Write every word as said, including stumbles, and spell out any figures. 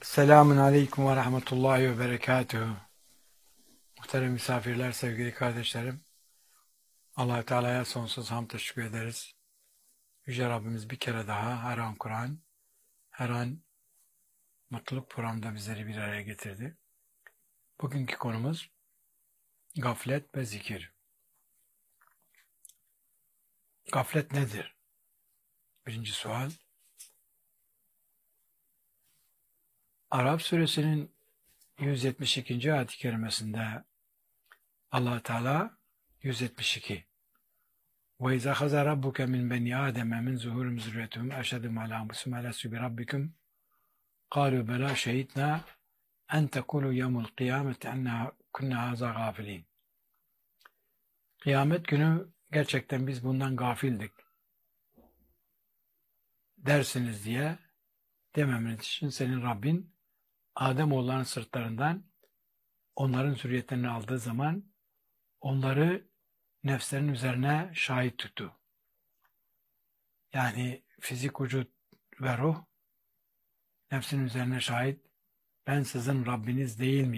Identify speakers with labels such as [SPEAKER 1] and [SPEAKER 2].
[SPEAKER 1] Selamun Aleyküm ve Rahmetullahi ve Berekatuhu. Muhterem misafirler, sevgili kardeşlerim. Allah-u Teala'ya sonsuz hamd teşekkür ederiz. Yüce Rabbimiz bir kere daha her an Kur'an, her an mutluluk programında bizleri bir araya getirdi. Bugünkü konumuz gaflet ve zikir. Gaflet nedir? Birinci sual. Arap suresinin yüz yetmiş ikinci ayet-i kerimesinde Allah Teala yüz yetmiş iki وَاِذَا خَزَ رَبُّكَ مِنْ بَنِي آدَمَ مِنْ زُهُورِهِمْ ذُرِّيَّتَهُمْ أَشْهَدُهُمْ عَلَىٰ أَنفُسِهِمْ أَلَسْتُ بِرَبِّكُمْ قَالُوا بَلَىٰ شَهِدْنَا أَنْ تَقُولُوا يَوْمَ الْقِيَامَةِ أَنَّا كُنَّا هَٰذَا غَافِلِينَ. Kıyamet günü gerçekten biz bundan gafildik dersiniz diye dememeniz için senin Rabbin Ademoğullarının sırtlarından onların zürriyetlerini aldığı zaman onları nefslerin üzerine şahit tuttu. Yani fizik, vücut ve ruh nefsin üzerine şahit, ben sizin Rabbiniz değil miyim?